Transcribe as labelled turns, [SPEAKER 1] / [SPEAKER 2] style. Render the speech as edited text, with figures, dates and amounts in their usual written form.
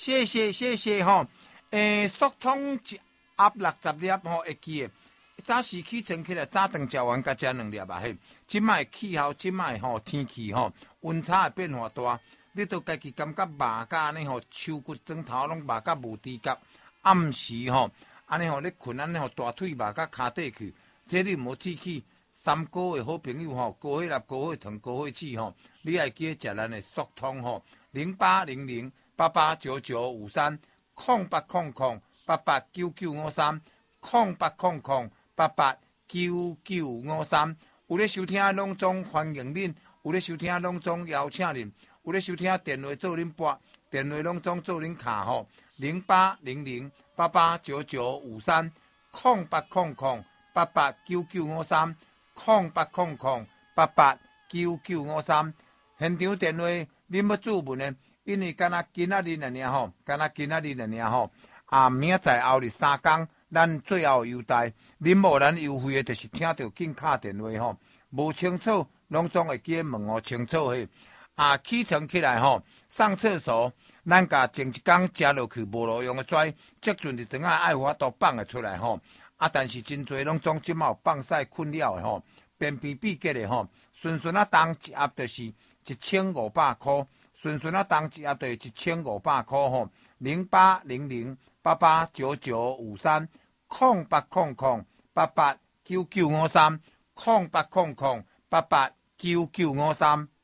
[SPEAKER 1] 谢谢吼。速通一盒60粒吼，会记诶。早时起床起来，早顿食完，甲食2粒啊嘿。即摆气候，即摆吼天气吼温差会变化大，你都家己感觉肉甲安尼吼，手骨枕头拢肉甲无知觉。暗时吼，安尼吼咧困安尼吼，大腿肉甲骹底去，这你无提起3个月好朋友吼，高血压、高血糖、高血脂吼，你爱记食咱的速通吼，0800889953。0800889953，0800889953。有咧收听拢总欢迎恁，有咧收听拢总邀请恁，有咧收听电话做恁拨，电话拢总做恁卡吼，0800889953，0800889953。现场电话恁要注文的。因为敢若今仔日尔吼，敢若今仔日尔吼，明仔载后日3天，咱最后优待，恁无咱优惠的，就是听到紧敲电话吼，无清楚，拢总会记问哦清楚嘿。起床起来吼，上厕所，咱甲前一天食落去无路用的水，即阵日当啊爱法度放会出来吼。但是真侪拢总即马有放屎困扰的吼，便秘闭结的吼，顺当一盒就是1500块。顺当一盒就是1500块吼，0800889953，0800889953，0800889953。